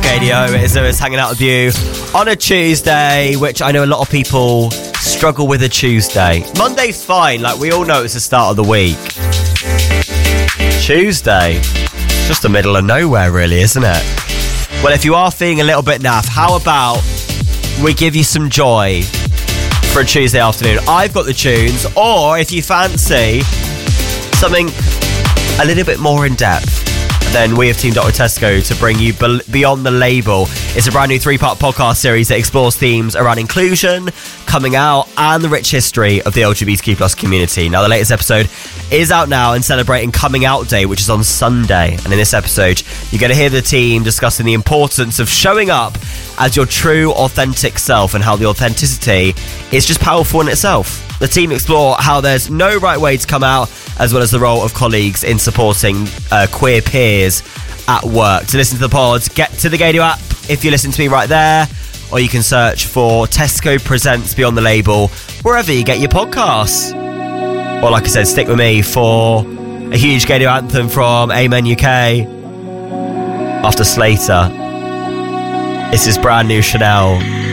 Gadio. It is hanging out with you on a Tuesday, which I know a lot of people struggle with a Tuesday. Monday's fine, like we all know it's the start of the week. Tuesday, just the middle of nowhere really, isn't it? Well, if you are feeling a little bit naff, how about we give you some joy for a Tuesday afternoon? I've got the tunes, or if you fancy something a little bit more in depth, then we have teamed up with Tesco to bring you Beyond the Label. It's a brand new 3-part podcast series that explores themes around inclusion, coming out, and the rich history of the LGBTQ+ community. Now, the latest episode is out now and celebrating Coming Out Day, which is on Sunday. And in this episode, you're going to hear the team discussing the importance of showing up as your true, authentic self and how the authenticity is just powerful in itself. The team explore how there's no right way to come out, as well as the role of colleagues in supporting queer peers at work. To listen to the pods, get to the Gadio app if you listen to me right there, or you can search for Tesco Presents Beyond the Label wherever you get your podcasts. Or like I said, stick with me for a huge Gadio anthem from Amen UK after Slater. This is brand new Chanel.